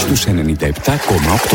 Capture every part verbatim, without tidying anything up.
στους ενενήντα επτά κόμμα οκτώ.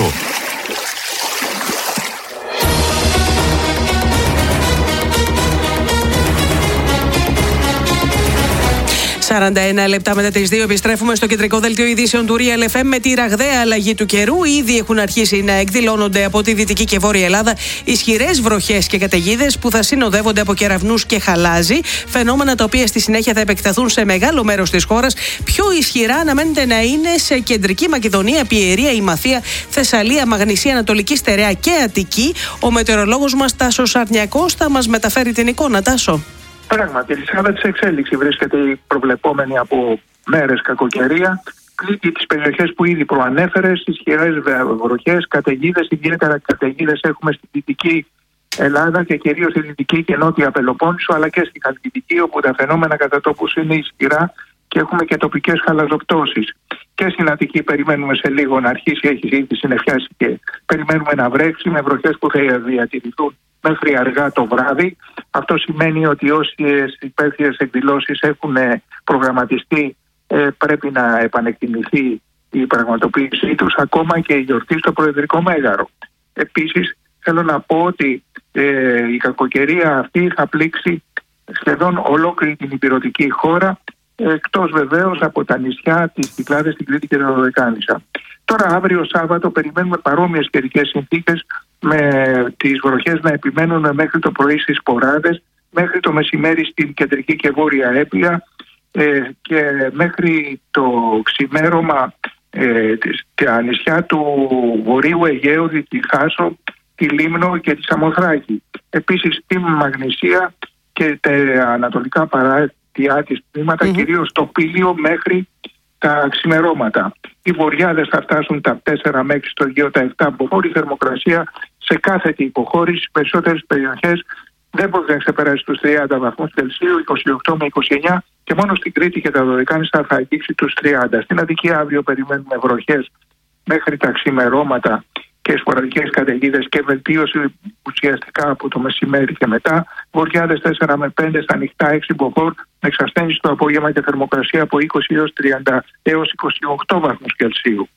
σαράντα ένα λεπτά μετά τις δύο επιστρέφουμε στο κεντρικό δελτίο ειδήσεων του Real εφ εμ με τη ραγδαία αλλαγή του καιρού. Ήδη έχουν αρχίσει να εκδηλώνονται από τη Δυτική και Βόρεια Ελλάδα ισχυρές βροχές και καταιγίδες που θα συνοδεύονται από κεραυνούς και χαλάζι. Φαινόμενα τα οποία στη συνέχεια θα επεκταθούν σε μεγάλο μέρος της χώρας. Πιο ισχυρά αναμένεται να είναι σε Κεντρική Μακεδονία, Πιερία, Ημαθία, Θεσσαλία, Μαγνησία, Ανατολική Στερεά και Αττική. Ο μετεωρολόγος μας Τάσος Αρνιακός θα μας μεταφέρει την εικόνα. Τάσο. Πράγματι, η σειρά της εξέλιξη βρίσκεται η προβλεπόμενη από μέρες κακοκαιρία. Πλήττει τις περιοχές που ήδη προανέφερες, ισχυρές βροχές, καταιγίδες. Ιδιαίτερα καταιγίδες έχουμε στη Δυτική Ελλάδα και κυρίως στη Δυτική και Νότια Πελοπόννησο, αλλά και στη Χαλκιδική, όπου τα φαινόμενα κατά τόπους είναι ισχυρά και έχουμε και τοπικές χαλαζοπτώσεις. Και στην Αττική περιμένουμε σε λίγο να αρχίσει, έχει ήδη συννεφιάσει και περιμένουμε να βρέξει με βροχές που θα διατηρηθούν μέχρι αργά το βράδυ. Αυτό σημαίνει ότι όσες υπαίθριες εκδηλώσεις έχουν προγραμματιστεί ε, πρέπει να επανεκτιμηθεί η πραγματοποίησή τους, ακόμα και η γιορτή στο Προεδρικό Μέγαρο. Επίσης θέλω να πω ότι ε, η κακοκαιρία αυτή θα πλήξει σχεδόν ολόκληρη την ηπειρωτική χώρα, εκτός βεβαίως από τα νησιά, τις Κυκλάδες, την Κρήτη και τα Δωδεκάνησα. Τώρα αύριο Σάββατο περιμένουμε παρόμοιες καιρικές συνθήκες, με τις βροχές να επιμένουν μέχρι το πρωί στις Ποράδες, μέχρι το μεσημέρι στην Κεντρική και Βόρεια Έπλια ε, και μέχρι το ξημέρωμα ε, τα νησιά του Βορείου Αιγαίου, τη Χάσο, τη Λίμνο και τη Σαμοθράκη. Επίσης στη Μαγνησία και τα ανατολικά παράτια της τμήματα, mm-hmm. κυρίως το Πήλιο μέχρι τα ξημερώματα. Οι βοριάδες θα φτάσουν τα τέσσερα μέχρι στο Αιγαίο τα επτά μποφόρ. Η θερμοκρασία σε κάθετη υποχώρηση στις περισσότερες περιοχές δεν μπορεί να ξεπεράσει τους τριάντα βαθμούς Κελσίου, είκοσι οκτώ με είκοσι εννιά, και μόνο στην Κρήτη και τα Δωδεκάνησα θα αγγίξει τους τριάντα. Στην Αττική αύριο περιμένουμε βροχές μέχρι τα ξημερώματα και σποραδικές καταιγίδες και βελτίωση ουσιαστικά από το μεσημέρι και μετά. Βοριάδες τέσσερα με πέντε, στα νυχτά έξι μποφόρ, με εξασθένιση το απόγευμα και θερμοκρασία από είκοσι έως τριάντα έως είκοσι οκτώ βαθμούς Κελσίου.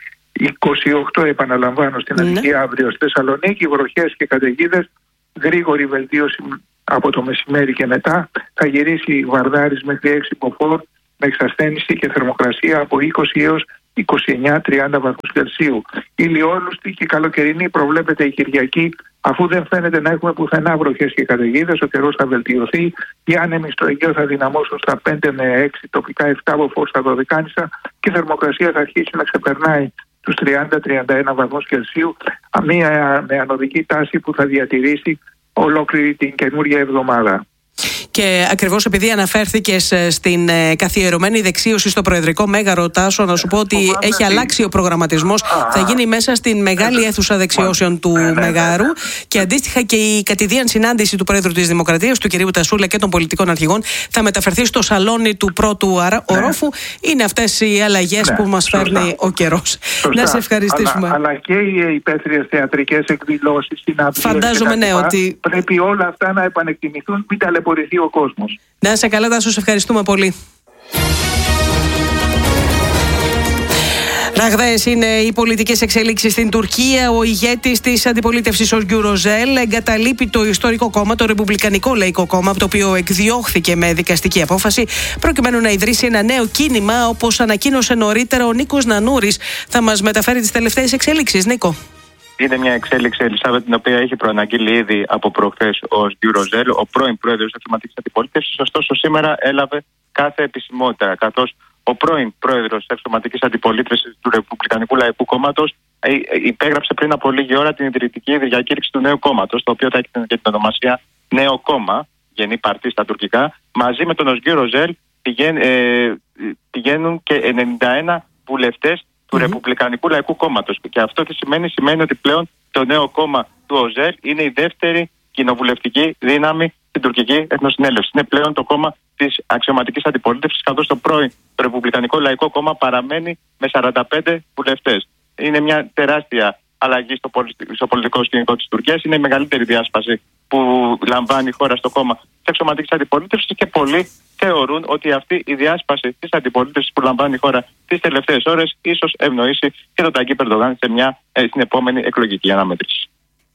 είκοσι οκτώ επαναλαμβάνω στην Αττική αύριο. Στη Θεσσαλονίκη βροχές και καταιγίδες, γρήγορη βελτίωση από το μεσημέρι και μετά. Θα γυρίσει Βαρδάρης μέχρι έξι μποφόρ, με εξασθένιση και θερμοκρασία από είκοσι έως είκοσι εννιά με τριάντα βαθμούς Κελσίου. Ηλιόλουστη και καλοκαιρινή προβλέπεται η Κυριακή, αφού δεν φαίνεται να έχουμε πουθενά βροχές και καταιγίδες. Ο καιρός θα βελτιωθεί. Οι άνεμοι στο Αιγαίο θα δυναμώσουν στα πέντε με έξι, τοπικά επτά μποφόρ στα Δωδεκάνησα, και η θερμοκρασία θα αρχίσει να ξεπερνάει τους τριάντα με τριάντα ένα βαθμούς Κελσίου, μία με ανωδική τάση που θα διατηρήσει ολόκληρη την καινούργια εβδομάδα. Και ακριβώς επειδή αναφέρθηκες στην καθιερωμένη δεξίωση στο Προεδρικό Μέγαρο, Τάσο, να σου πω ότι Φοβάμαι έχει τι... αλλάξει ο προγραμματισμός. Α, θα γίνει μέσα στην μεγάλη αίθουσα δεξιώσεων του ναι, Μεγάρου ναι, ναι. και αντίστοιχα και η κατηδίαν συνάντηση του Πρόεδρου της Δημοκρατίας, του κ. Τασούλα, και των πολιτικών αρχηγών θα μεταφερθεί στο σαλόνι του πρώτου αρα... ναι. ορόφου. Είναι αυτές οι αλλαγές ναι, που μας σωστά. φέρνει ο καιρός. Να σε ευχαριστήσουμε. Αλλά, αλλά και οι υπαίθριες θεατρικές εκδηλώσεις, συναντήσεις. Φαντάζομαι ναι, ότι πρέπει όλα αυτά να επανεκτιμηθούν, μην ταλαιπωρηθεί ο κόσμος. Να είσαι καλά, Τάσο, σε ευχαριστούμε πολύ. Ραγδαίες είναι οι πολιτικές εξελίξεις στην Τουρκία. Ο ηγέτης της αντιπολίτευσης, ο Γκιουροζέλ, εγκαταλείπει το ιστορικό κόμμα, το Ρεπουμπλικανικό Λαϊκό Κόμμα, από το οποίο εκδιώχθηκε με δικαστική απόφαση, προκειμένου να ιδρύσει ένα νέο κίνημα, όπως ανακοίνωσε νωρίτερα ο Νίκος Νανούρης. Θα μας μεταφέρει τις τελευταίες εξελίξεις. Νίκο. Είναι μια εξέλιξη, Ελισάβετ, την οποία έχει προαναγγείλει ήδη από προχθές ο Γκιουροζέλ, ο πρώην πρόεδρος της Αξιωματικής Αντιπολίτευσης. Ωστόσο, σήμερα έλαβε κάθε επισημότητα, καθώς ο πρώην πρόεδρος της Αξιωματικής Αντιπολίτευσης του Ρεπουμπλικανικού Λαϊκού Κόμματος υπέγραψε πριν από λίγη ώρα την ιδρυτική διακήρυξη του νέου κόμματος, το οποίο θα έχει και την ονομασία Νέο Κόμμα, Γενή Παρτί στα τουρκικά. Μαζί με τον Γκιουροζέλ πηγαίν, ε, πηγαίνουν και ενενήντα ένα βουλευτές του mm-hmm. Ρεπουμπλικανικού Λαϊκού Κόμματος. Και αυτό τι σημαίνει? Σημαίνει ότι πλέον το νέο κόμμα του ΟΖΕΛ είναι η δεύτερη κοινοβουλευτική δύναμη στην τουρκική Εθνοσυνέλευση. Είναι πλέον το κόμμα της Αξιωματικής Αντιπολίτευσης, καθώς το πρώην το Ρεπουμπλικανικό Λαϊκό Κόμμα παραμένει με σαράντα πέντε βουλευτές. Είναι μια τεράστια αλλαγή στο, πολι... στο πολιτικό σκηνικό της Τουρκίας. Είναι η μεγαλύτερη διάσπαση που λαμβάνει η χώρα στο κόμμα της εξωματικής αντιπολίτευσης και πολλοί θεωρούν ότι αυτή η διάσπαση της αντιπολίτευσης που λαμβάνει η χώρα τις τελευταίες ώρες ίσως ευνοήσει και τον Ταγί Ερντογάν σε μια, ε, στην επόμενη εκλογική αναμέτρηση.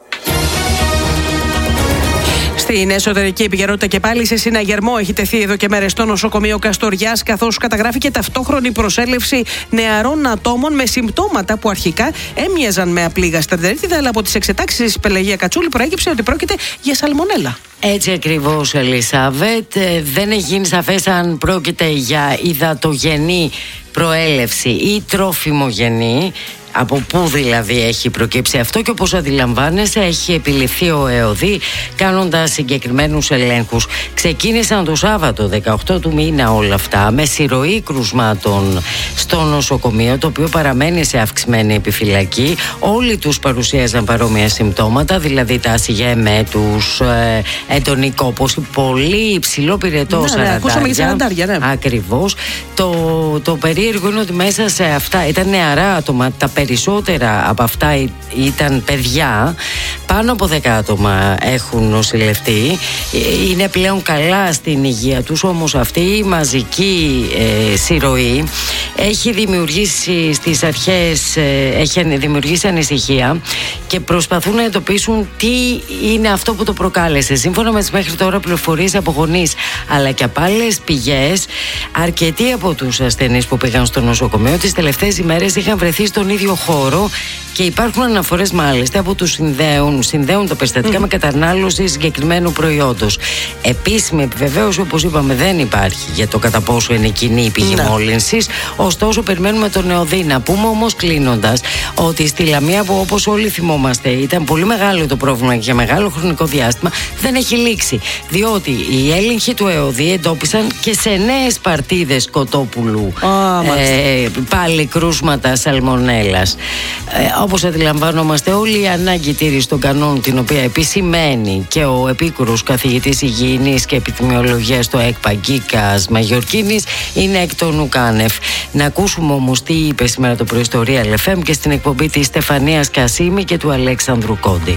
Στην εσωτερική επικαιρότητα και πάλι σε συναγερμό έχει τεθεί εδώ και μέρες στο νοσοκομείο Καστοριάς, καθώς καταγράφηκε ταυτόχρονη προσέλευση νεαρών ατόμων με συμπτώματα που αρχικά έμοιαζαν με απλή γαστρεντερίτιδα, αλλά από τις εξετάξεις της Πελαγία Κατσούλη προέκυψε ότι πρόκειται για σαλμονέλα. Έτσι ακριβώς, Ελισάβετ. Δεν έχει γίνει σαφές αν πρόκειται για υδατογενή προέλευση ή τρόφιμογενή. Από πού δηλαδή έχει προκύψει αυτό, και όπως αντιλαμβάνεσαι έχει επιληφθεί ο ΕΟΔΗ κάνοντας συγκεκριμένους ελέγχους. Ξεκίνησαν το Σάββατο δεκαοκτώ του μήνα όλα αυτά με συρροή κρουσμάτων στο νοσοκομείο, το οποίο παραμένει σε αυξημένη επιφυλακή. Όλοι τους παρουσίαζαν παρόμοια συμπτώματα, δηλαδή τάση για εμέτους, ε, έντονη κόπωση, πολύ υψηλό πυρετό, ναι, σαραντάρια. Ναι, ακούσαμε για σαραντάρια, ναι. Ακριβώς. Το, το περίεργο είναι ότι μέσα σε αυτά ήταν νεαρά άτομα, τα περισσότερα από αυτά ήταν παιδιά. Πάνω από δέκα άτομα έχουν νοσηλευτεί. Είναι πλέον καλά στην υγεία τους, όμως αυτή η μαζική ε, συρροή έχει δημιουργήσει στις αρχές ε, έχει δημιουργήσει ανησυχία και προσπαθούν να εντοπίσουν τι είναι αυτό που το προκάλεσε. Σύμφωνα με τις μέχρι τώρα πληροφορίες από γονείς αλλά και από άλλες πηγές, αρκετοί από τους ασθενείς που πήγαν στο νοσοκομείο τις τελευταίες ημέρες είχαν βρεθεί στον ίδιο χώρο και υπάρχουν αναφορές μάλιστα που τους συνδέουν, συνδέουν τα περιστατικά mm. με κατανάλωση συγκεκριμένου προϊόντος. Επίσημη επιβεβαίωση, όπως είπαμε, δεν υπάρχει για το κατά πόσο είναι κοινή η πηγή mm. μόλυνσης. Ωστόσο, περιμένουμε τον ΕΟΔΗ. Να πούμε όμως κλείνοντας ότι στη Λαμία, που όπως όλοι θυμόμαστε ήταν πολύ μεγάλο το πρόβλημα και για μεγάλο χρονικό διάστημα, δεν έχει λήξει. Διότι οι έλεγχοι του ΕΟΔΗ εντόπισαν και σε νέες παρτίδες κοτόπουλου oh, ε, πάλι κρούσματα σαλμονέλας. Ε, όπως αντιλαμβάνομαστε όλοι, η ανάγκη τήρηση των κανόνων, την οποία επισημαίνει και ο επίκουρος καθηγητής υγιεινής και επιδημιολογίας στο ΕΚΠΑ Γκίκας Μαγιορκίνης, είναι εκ των ουκάνευ. Να ακούσουμε όμως τι είπε σήμερα το πρωί στο Real εφ εμ και στην εκπομπή της Στεφανίας Κασίμη και του Αλέξανδρου Κόντι.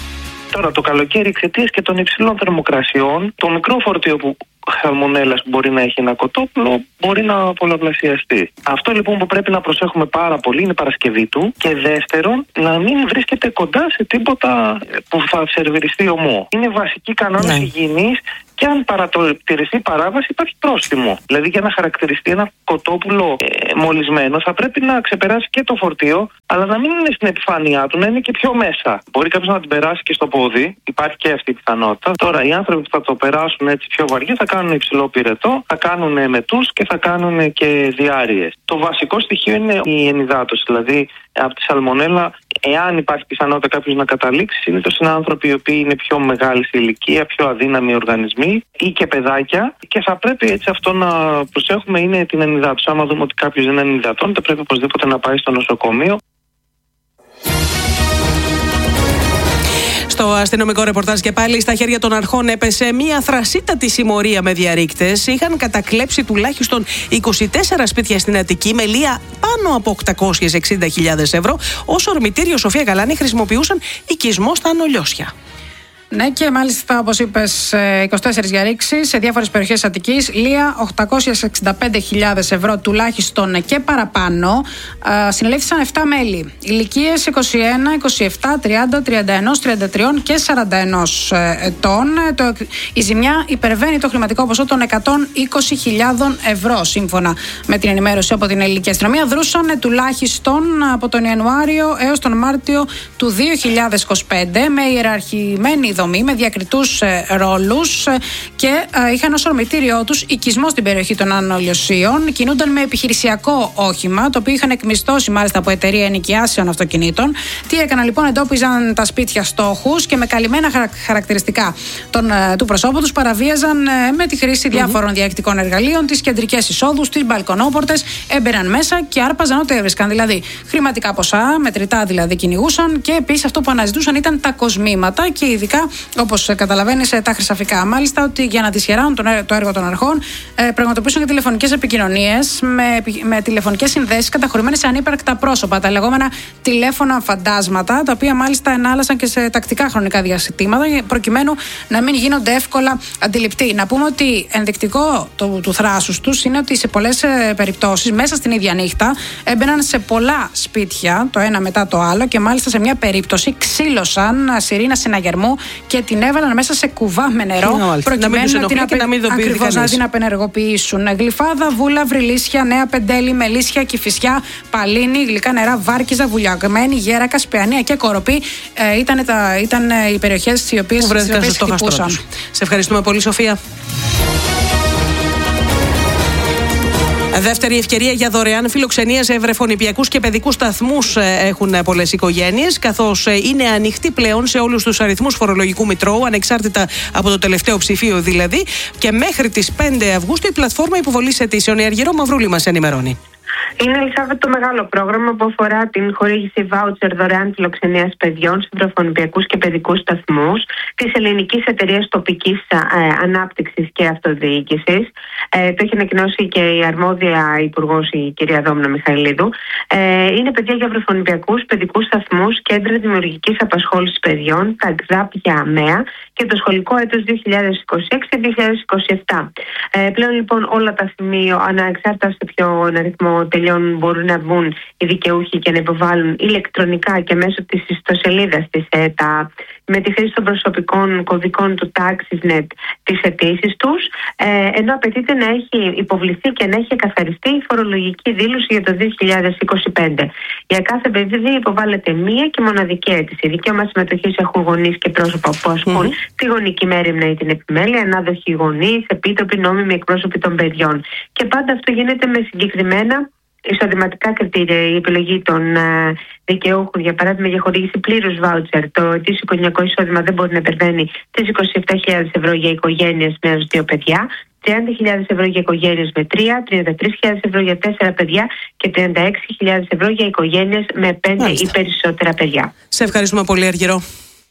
Τώρα το καλοκαίρι, εξαιτίας και των υψηλών θερμοκρασιών, το μικρό φορτίο που σαλμονέλας που μπορεί να έχει ένα κοτόπουλο μπορεί να πολλαπλασιαστεί. Αυτό λοιπόν που πρέπει να προσέχουμε πάρα πολύ είναι η Παρασκευή του, και δεύτερον να μην βρίσκεται κοντά σε τίποτα που θα σερβιριστεί ομό. Είναι βασική κανόνες ναι. υγιεινής, και αν παρατηρηθεί παράβαση υπάρχει πρόστιμο. Δηλαδή για να χαρακτηριστεί ένα κοτόπουλο ε, μολυσμένο θα πρέπει να ξεπεράσει και το φορτίο, αλλά να μην είναι στην επιφάνειά του, να είναι και πιο μέσα. Μπορεί κάποιος να την περάσει και στο πόδι, υπάρχει και αυτή η πιθανότητα. Τώρα οι άνθρωποι που θα το περάσουν έτσι πιο βαριά θα κάνουν υψηλό πυρετό, θα κάνουν εμετούς και θα κάνουν και διάρειες. Το βασικό στοιχείο είναι η ενυδάτωση, δηλαδή από τη σαλμονέλα, εάν υπάρχει πιθανότητα κάποιος να καταλήξει, συνήθως είναι άνθρωποι οι οποίοι είναι πιο μεγάλη σε ηλικία, πιο αδύναμοι οργανισμοί ή και παιδάκια, και θα πρέπει έτσι αυτό να προσέχουμε, είναι την ενυδάτωση. Άμα δούμε ότι κάποιος δεν ενυδατώνεται, πρέπει οπωσδήποτε να πάει στο νοσοκομείο. Στο αστυνομικό ρεπορτάζ και πάλι στα χέρια των αρχών έπεσε μια θρασίτατη συμμορία με διαρρήκτες. Είχαν κατακλέψει τουλάχιστον είκοσι τέσσερα σπίτια στην Αττική με λία πάνω από οκτακόσιες εξήντα χιλιάδες ευρώ. Ως ορμητήριο, Σοφία Γαλάνη, χρησιμοποιούσαν οικισμό στα Ανολιώσια. Ναι, και μάλιστα, όπως είπες, είκοσι τέσσερις διαρρήξεις σε διάφορες περιοχές Αττικής. Λία, οκτακόσιες εξήντα πέντε χιλιάδες ευρώ τουλάχιστον και παραπάνω. Συνελήφθησαν επτά μέλη. Ηλικίες είκοσι ένα, είκοσι επτά, τριάντα, τριάντα ένα, τριάντα τρία και σαράντα ένα ετών. Το, η ζημιά υπερβαίνει το χρηματικό ποσό των εκατόν είκοσι χιλιάδων ευρώ, σύμφωνα με την ενημέρωση από την ελληνική αστυνομία. Δρούσαν τουλάχιστον από τον Ιανουάριο έως τον Μάρτιο του δύο χιλιάδες είκοσι πέντε με ιεραρχημένη δομή, με διακριτούς ε, ρόλους ε, και ε, είχαν ως ορμητήριό τους οικισμό στην περιοχή των Ανολιωσίων. Κινούνταν με επιχειρησιακό όχημα, το οποίο είχαν εκμισθώσει μάλιστα από εταιρεία ενοικιάσεων αυτοκινήτων. Τι έκαναν λοιπόν? Εντόπιζαν τα σπίτια στόχους και με καλυμμένα χαρα- χαρακτηριστικά των, ε, του προσώπου τους παραβίαζαν ε, με τη χρήση διάφορων mm-hmm. διαεκτικών εργαλείων τις κεντρικές εισόδους, τις μπαλκονόπορτες, έμπαιναν μέσα και άρπαζαν ό,τι έβρισκαν. Δηλαδή χρηματικά ποσά, μετρητά δηλαδή κυνηγούσαν, και επίσης αυτό που αναζητούσαν ήταν τα κοσμήματα και ειδικά όπως καταλαβαίνεις, τα χρυσαφικά. Μάλιστα, ότι για να δυσχεράνουν το έργο των αρχών, ε, πραγματοποιήσουν και τηλεφωνικές επικοινωνίες με, με τηλεφωνικές συνδέσεις καταχωρημένες σε ανύπαρκτα πρόσωπα, τα λεγόμενα τηλέφωνα φαντάσματα, τα οποία μάλιστα ενάλλασαν και σε τακτικά χρονικά διαστήματα, προκειμένου να μην γίνονται εύκολα αντιληπτοί. Να πούμε ότι ενδεικτικό του, του θράσους τους είναι ότι σε πολλές ε, περιπτώσεις, μέσα στην ίδια νύχτα, έμπαιναν σε πολλά σπίτια, το ένα μετά το άλλο, και μάλιστα σε μια περίπτωση ξύλωσαν σιρήνα συναγερμού και την έβαλαν μέσα σε κουβά με νερό, να, προκειμένου να, να την, απε... ακριβώς, να την απενεργοποιήσουν. Γλυφάδα, βούλα, βρυλίσια, νέα πεντέλη, μελίσια, Κηφισιά, Παλίνη, γλυκά νερά, Βάρκιζα, Βουλιαγμένη, Γέρακα, Σπεανία και Κοροπή ε, ήταν, τα, ήταν οι περιοχές οι οποίες χτυπούσαν. Σε ευχαριστούμε πολύ, Σοφία. Δεύτερη ευκαιρία για δωρεάν φιλοξενία σε βρεφονηπιακούς και παιδικούς σταθμούς έχουν πολλές οικογένειες, καθώς είναι ανοιχτή πλέον σε όλους τους αριθμούς φορολογικού μητρώου, ανεξάρτητα από το τελευταίο ψηφίο δηλαδή, και μέχρι τις πέντε Αυγούστου η πλατφόρμα υποβολής αιτήσεων. Η Αργυρό Μαυρούλη μας ενημερώνει. Είναι, Ελισάβετ, το μεγάλο πρόγραμμα που αφορά την χορήγηση βάουτσερ δωρεάν φιλοξενίας παιδιών σε βρεφονηπιακούς και παιδικούς σταθμούς της Ελληνικής Εταιρείας Τοπικής ε, Ανάπτυξης και Αυτοδιοίκησης. Ε, το έχει ανακοινώσει και η αρμόδια υπουργός, η κυρία Δόμνα Μιχαηλίδου. Ε, είναι παιδιά για βρεφονηπιακούς, παιδικούς σταθμούς, κέντρα δημιουργικής απασχόλησης παιδιών, τα ΚΔΑΠ για ΑΜΕΑ και το σχολικό έτος δύο χιλιάδες είκοσι έξι δύο χιλιάδες είκοσι επτά. Ε, πλέον λοιπόν όλα τα σημεία, ανεξάρτητα σε ποιο αριθμό τελειών, μπορούν να βγουν οι δικαιούχοι και να υποβάλουν ηλεκτρονικά και μέσω της ιστοσελίδας της ΕΤΑ, με τη χρήση των προσωπικών κωδικών του TaxisNet, τις αιτήσεις τους, ε, ενώ απαιτείται να έχει υποβληθεί και να έχει εκαθαριστεί η φορολογική δήλωση για το δύο χιλιάδες είκοσι πέντε. Για κάθε παιδί υποβάλλεται μία και μοναδική αίτηση. Δικαίωμα συμμετοχής έχουν γονείς και πρόσωπα που ασκούν mm-hmm. τη γονική μέριμνα ή την επιμέλεια, ανάδοχοι γονείς, επίτροποι, νόμιμοι εκπρόσωποι των παιδιών. Και πάντα αυτό γίνεται με συγκεκριμένα εισοδηματικά κριτήρια. Η επιλογή των uh, δικαιούχων, για παράδειγμα, για χορήγηση πλήρους βάουτσερ, το ετήσιο οικογενειακό εισόδημα δεν μπορεί να υπερβαίνει τις είκοσι επτά χιλιάδες ευρώ για οικογένειες με έως δύο παιδιά, τριάντα χιλιάδες ευρώ για οικογένειες με τρία, τριάντα τρεις χιλιάδες ευρώ για τέσσερα παιδιά και τριάντα έξι χιλιάδες ευρώ για οικογένειες με πέντε Μάλιστα. ή περισσότερα παιδιά. Σε ευχαριστούμε πολύ, Αργυρό.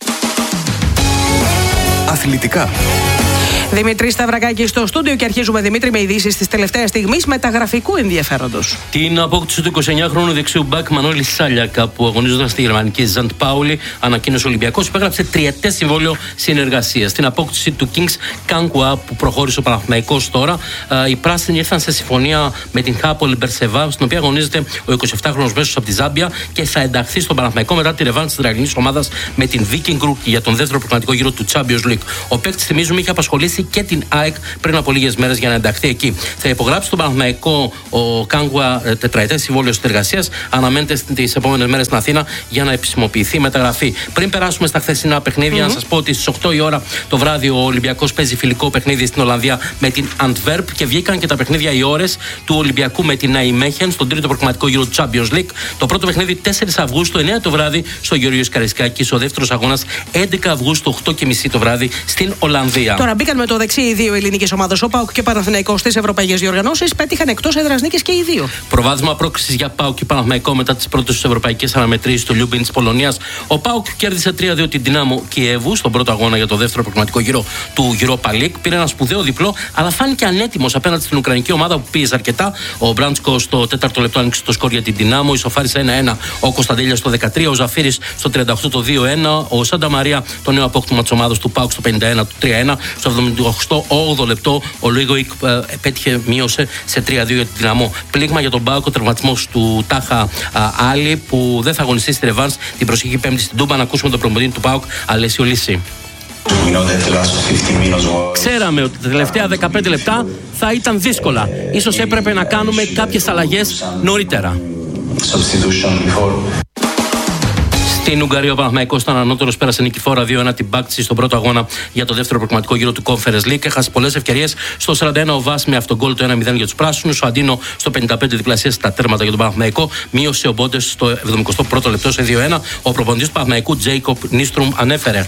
Αθλητικά. Δημήτρη Σταυρακάκη στο στούντιο και αρχίζουμε, Δημήτρη, με ειδήσεις της τελευταίας στιγμής μεταγραφικού ενδιαφέροντος. Την απόκτηση του εικοσιεννιάχρονου δεξιού μπακ Μανώλη Σάλιακα, που αγωνίζονταν στη γερμανική Ζαντ Πάουλη, ανακοίνωσε ο Ολυμπιακός, υπέγραψε τριετές συμβόλαιο συνεργασίας. Την απόκτηση του Kings Kankwa, που προχώρησε ο Παναθηναϊκός τώρα, οι πράσινοι ήρθαν σε συμφωνία με την Χάπολ Μπερσεβά, στην οποία αγωνίζεται ο εικοσιεπτάχρονος μέσος από τη Ζάμπια και θα ενταχθεί στον Παναθηναϊκό μετά τη ρεβάνς της Ισραηλινής ομάδας με την Viking Group για τον δεύτερο προκριματικό γύρο του Champions League. Ο παίκτης, θυμίζουμε, είχε απασχολήσει και την ΑΕΚ πριν από λίγες μέρες για να ενταχθεί εκεί. Θα υπογράψει στον Παναθηναϊκό ο Κάγκουα τετραετές συμβόλαιο συνεργασίας. Αναμένεται τις επόμενες μέρες στην Αθήνα για να επισημοποιηθεί η μεταγραφή. Πριν περάσουμε στα χθεσινά παιχνίδια, mm-hmm. να σας πω ότι στις οκτώ η ώρα το βράδυ ο Ολυμπιακός παίζει φιλικό παιχνίδι στην Ολλανδία με την Antwerp και βγήκαν και τα παιχνίδια οι ώρες του Ολυμπιακού με την Ναϊμέχεν στον τρίτο προκριματικό γύρο του Champions League. Το πρώτο παιχνίδι τέσσερις Αυγούστου, εννιά το βράδυ στο Γεωργίος Καραϊσκάκης. Ο δεύτερος αγώνας έντεκα Αυγούστου, οκτώ και μισή το βράδυ στην Ολλανδία. Τώρα μπήκαν με το δεξί οι δύο ελληνικές ομάδες. Ο ΠΑΟΚ και Παναθηναϊκός στις ευρωπαϊκές διοργανώσεις πέτυχαν εκτός έδρας νίκες και οι δύο. Προβάδισμα πρόκρισης για ΠΑΟΚ και Παναθηναϊκό μετά τις πρώτες ευρωπαϊκές αναμετρήσεις του Λιούμπιν της Πολωνίας. Ο ΠΑΟΚ κέρδισε τρία δύο την Δυνάμο Κιέβου στον πρώτο αγώνα για το δεύτερο προκριματικό γύρο του Europa League. Πήρε ένα σπουδαίο διπλό, αλλά φάνηκε ανέτοιμος απέναντι στην Ουκρανική ομάδα που πίεζε αρκετά. Ο Μπράντσκο στο τέταρτο λεπτό άνοιξε το σκορ για την Δυνάμο. Ισοφάρισε ένα ένα ο Κωνσταντέλια στο δεκατρία, ο Ζαφίρης στο τριάντα οκτώ το δύο ένα, ο Σάντα Μαρία το νέο απόκτημα της ομάδας του ΠΑΟΚ στο πενήντα ένα το τρία ένα, στο εβδομήντα όγδοο λεπτό ο Λίγκοικ ε, πέτυχε, μείωσε σε τρία δύο για την Δυναμό. Πλήγμα για τον ΠΑΟΚ ο τραυματισμός του Τάχα Άλλη, που δεν θα αγωνιστεί στη ρεβάνς την προσεχή Πέμπτη στην Τούμπα. Να ακούσουμε τον προπονητή του ΠΑΟΚ, Αλέσιο Λύση. Ξέραμε ότι τα τελευταία δεκαπέντε λεπτά θα ήταν δύσκολα. Ίσως έπρεπε να κάνουμε κάποιες αλλαγές νωρίτερα. Στην Ουγγαρία ο Παναθηναϊκός ήταν ανώτερος, πέρασε νικηφόρα δύο ένα την Μπάκτση στον πρώτο αγώνα για το δεύτερο προκριματικό γύρο του Conference League. Έχασε πολλές ευκαιρίες. Στο σαράντα ένα ο Βάς με αυτογκόλ το ένα μηδέν για τους πράσινους. Ο Αντίνο στο πενήντα πέντε διπλασίασε τα τέρματα για τον Παναθηναϊκό. Μείωσε ο Μπόντες στο εβδομηκοστό πρώτο λεπτό σε δύο ένα. Ο προπονητής του Παναθηναϊκού Τζέικοπ Νίστρουμ ανέφερε: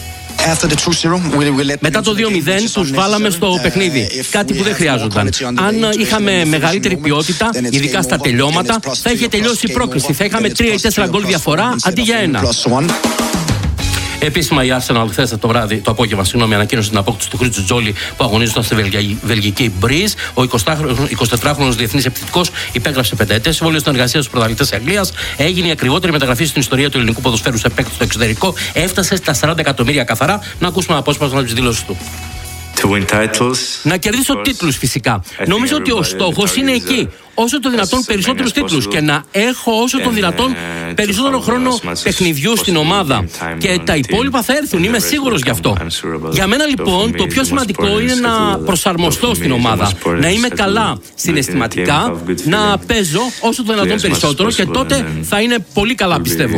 μετά το δύο μηδέν τους βάλαμε στο παιχνίδι, κάτι που δεν χρειάζονταν. Αν είχαμε μεγαλύτερη ποιότητα, ειδικά στα τελειώματα, θα είχε τελειώσει η πρόκριση. Θα είχαμε τρία ή τέσσερα γκολ διαφορά αντί για ένα. Επίσημα η Arsenal χθες το βράδυ, το απόγευμα, συγγνώμη, ανακοίνωσε την απόκτηση του Χρήτσου Τζόλι που αγωνίζονταν στη βελγική Μπριζ. Ο εικοσιτετράχρονος διεθνής επιθετικός υπέγραψε πενταετές συμβόλαιο στην εργασία στους πρωταθλητές της Αγγλίας. Έγινε η ακριβότερη μεταγραφή στην ιστορία του ελληνικού ποδοσφαίρου σε παίκτη στο εξωτερικό. Έφτασε στα σαράντα εκατομμύρια καθαρά. Να ακούσουμε απόσπασμα από τις δηλώσεις του. Να κερδίσω τίτλους φυσικά. Νομίζω ότι ο στόχος είναι εκεί. Όσο το δυνατόν περισσότερους τίτλους και να έχω όσο το δυνατόν περισσότερο χρόνο παιχνιδιού στην ομάδα. Και τα υπόλοιπα θα έρθουν, είμαι σίγουρος γι' αυτό. Για μένα λοιπόν το πιο σημαντικό είναι να προσαρμοστώ στην ομάδα. Να είμαι καλά συναισθηματικά, να παίζω όσο το δυνατόν περισσότερο και τότε θα είναι πολύ καλά, πιστεύω.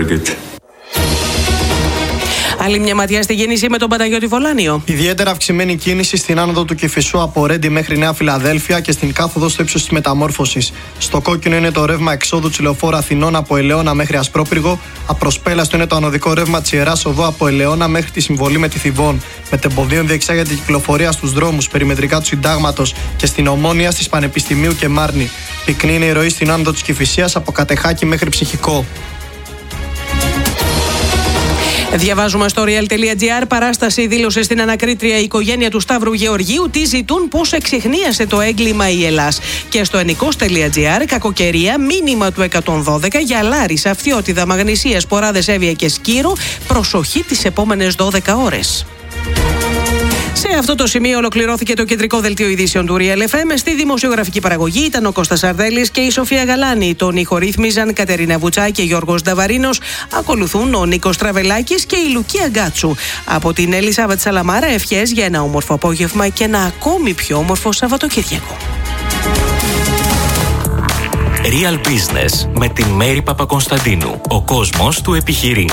Άλλη μια ματιά στη κίνηση με τον Παναγιώτη Βολάνιο. Ιδιαίτερα αυξημένη κίνηση στην άνοδο του Κηφισού από Ρέντι μέχρι Νέα Φιλαδέλφια και στην κάθοδο στο ύψος της Μεταμόρφωσης. Στο κόκκινο είναι το ρεύμα εξόδου της λεωφόρου Αθηνών από Ελαιώνα μέχρι Ασπρόπυργο. Απροσπέλαστο είναι το ανωδικό ρεύμα της Ιεράς Οδού από Ελαιώνα μέχρι τη συμβολή με τη Θηβών. Μετεμποδίων διεξάγεται η κυκλοφορία στους δρόμους περιμετρικά του Συντάγματος και στην Ομόνια, στις Πανεπιστημίου και Μάρνη. Πυκνή είναι η ροή στην άνοδο της Κηφισίας από Κατεχάκη μέχρι Ψυχικό. Διαβάζουμε στο real.gr, παράσταση δήλωσε στην ανακρίτρια η οικογένεια του Σταύρου Γεωργίου τι ζητούν, πώς εξιχνίασε το έγκλημα η Ελλάς. Και στο ενικός.gr, κακοκαιρία, μήνυμα του εκατόν δώδεκα για Λάρισα, Αυτιότιδα, Μαγνησία, Σποράδες, Εύβοια και Σκύρο. Προσοχή τις επόμενες δώδεκα ώρες. Σε αυτό το σημείο ολοκληρώθηκε το κεντρικό δελτίο ειδήσεων του Real εφ εμ. Στη δημοσιογραφική παραγωγή ήταν ο Κώστας Σαρδέλης και η Σοφία Γαλάνη. Τον ηχορύθμιζαν Κατερίνα Βουτσά και Γιώργος Νταβαρίνος. Ακολουθούν ο Νίκος Τραβελάκης και η Λουκία Γκάτσου. Από την Ελισάβετ Σαλαμάρα, ευχές για ένα όμορφο απόγευμα και ένα ακόμη πιο όμορφο Σαββατοκύριακο. Real Business με τη Μέρη Παπακωνσταντίνου. Ο κόσμος του επιχειρεί.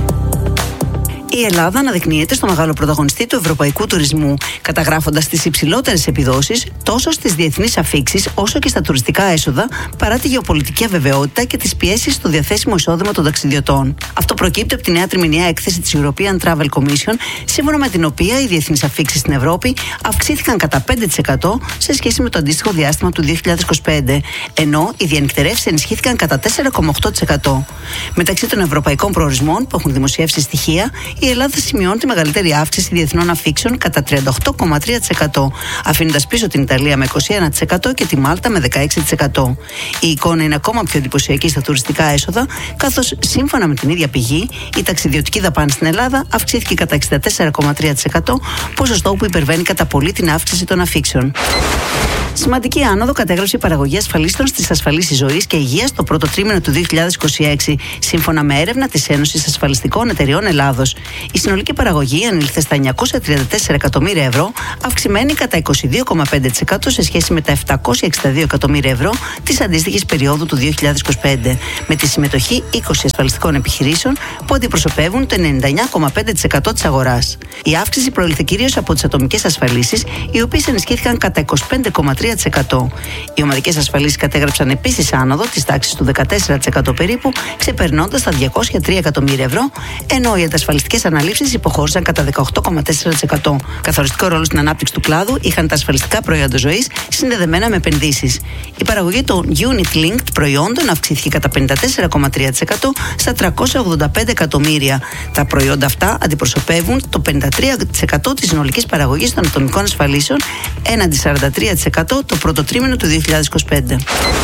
Η Ελλάδα αναδεικνύεται στο μεγάλο πρωταγωνιστή του ευρωπαϊκού τουρισμού, καταγράφοντας τις υψηλότερες επιδόσεις τόσο στις διεθνείς αφίξεις όσο και στα τουριστικά έσοδα, παρά τη γεωπολιτική αβεβαιότητα και τις πιέσεις στο διαθέσιμο εισόδημα των ταξιδιωτών. Αυτό προκύπτει από τη νέα τριμηνιαία έκθεση της European Travel Commission, σύμφωνα με την οποία οι διεθνείς αφίξεις στην Ευρώπη αυξήθηκαν κατά πέντε τοις εκατό σε σχέση με το αντίστοιχο διάστημα του δύο χιλιάδες είκοσι πέντε, ενώ οι διανυκτερεύσεις ενισχύθηκαν κατά τέσσερα κόμμα οκτώ τοις εκατό. Μεταξύ των ευρωπαϊκών προορισμών που έχουν δημοσιεύσει στοιχεία, η Ελλάδα σημειώνει τη μεγαλύτερη αύξηση διεθνών αφίξεων κατά τριάντα οκτώ κόμμα τρία τοις εκατό, αφήνοντας πίσω την Ιταλία με είκοσι ένα τοις εκατό και τη Μάλτα με δεκαέξι τοις εκατό. Η εικόνα είναι ακόμα πιο εντυπωσιακή στα τουριστικά έσοδα, καθώς σύμφωνα με την ίδια πηγή, η ταξιδιωτική δαπάνη στην Ελλάδα αυξήθηκε κατά εξήντα τέσσερα κόμμα τρία τοις εκατό, ποσοστό που υπερβαίνει κατά πολύ την αύξηση των αφίξεων. Σημαντική άνοδο κατέγραψε η παραγωγή ασφαλίστων στις ασφαλίσεις ζωής και υγείας το πρώτο τρίμηνο του δύο χιλιάδες είκοσι έξι, σύμφωνα με έρευνα της Ένωσης Ασφαλιστικών Εταιριών Ελλάδος. Η συνολική παραγωγή ανήλθε στα εννιακόσια τριάντα τέσσερα εκατομμύρια ευρώ, αυξημένη κατά είκοσι δύο κόμμα πέντε τοις εκατό σε σχέση με τα επτακόσια εξήντα δύο εκατομμύρια ευρώ της αντίστοιχης περίοδου του δύο χιλιάδες είκοσι πέντε, με τη συμμετοχή είκοσι ασφαλιστικών επιχειρήσεων που αντιπροσωπεύουν το ενενήντα εννέα κόμμα πέντε τοις εκατό της αγοράς. Η αύξηση προήλθε κυρίως από τις ατομικές ασφαλίσεις, οι οποίες ενισχύθηκαν κατά είκοσι πέντε κόμμα τρία τοις εκατό. Οι ομαδικές ασφαλίσεις κατέγραψαν επίσης άνοδο της τάξης του δεκατέσσερα τοις εκατό περίπου, ξεπερνώντας τα διακόσια τρία εκατομμύρια ευρώ, ενώ οι αντασφαλιστικές αναλήψεις υποχώρησαν κατά δεκαοκτώ κόμμα τέσσερα τοις εκατό. Καθοριστικό ρόλο στην ανάπτυξη του κλάδου είχαν τα ασφαλιστικά προϊόντα ζωής συνδεδεμένα με επενδύσεις. Η παραγωγή των Unit Linked προϊόντων αυξήθηκε κατά πενήντα τέσσερα κόμμα τρία τοις εκατό στα τριακόσια ογδόντα πέντε εκατομμύρια. Τα προϊόντα αυτά αντιπροσωπεύουν το πενήντα τρία τοις εκατό της συνολικής παραγωγής των ατομικών ασφαλίσεων, έναντι σαράντα τρία τοις εκατό το πρώτο τρίμηνο του δύο χιλιάδες είκοσι πέντε.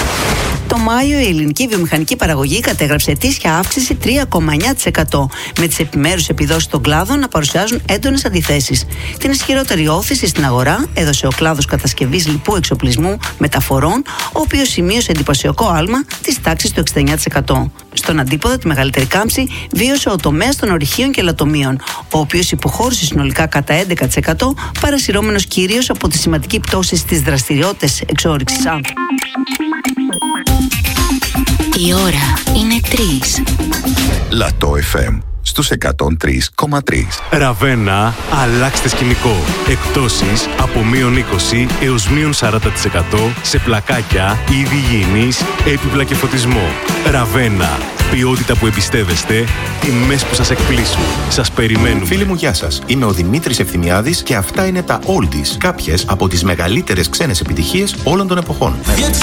Το Μάιο η ελληνική βιομηχανική παραγωγή κατέγραψε ετήσια αύξηση τρία κόμμα εννέα τοις εκατό, με τις επιμέρους επιδόσεις των κλάδων να παρουσιάζουν έντονες αντιθέσεις. Την ισχυρότερη όθηση στην αγορά έδωσε ο κλάδος κατασκευής λοιπού εξοπλισμού μεταφορών, ο οποίος σημείωσε εντυπωσιακό άλμα της τάξης του εξήντα εννέα τοις εκατό. Στον αντίποδα, τη μεγαλύτερη κάμψη βίωσε ο τομέας των ορυχείων και λατομείων, ο οποίος υποχώρησε συνολικά κατά έντεκα τοις εκατό, παρασυρώμενος κυρίως από τη σημαντική πτώση στις δραστηριότητες εξόρυξης άνθρακα. Η ώρα είναι τρεις. Λατό εφ εμ στους εκατόν τρία κόμμα τρία. Ραβένα, αλλάξτε σκηνικό. Εκπτώσεις από μείον είκοσι έως μείον σαράντα τοις εκατό σε πλακάκια, είδη υγιεινής, έπιπλα και φωτισμό. Ραβένα. Ποιότητα που εμπιστεύεστε, τιμές που σας εκπλήσουν. Σας περιμένουμε. Φίλοι μου, γεια σας. Είμαι ο Δημήτρης Ευθυμιάδης και αυτά είναι τα Oldies. Κάποιες από τις μεγαλύτερες ξένες επιτυχίες όλων των εποχών.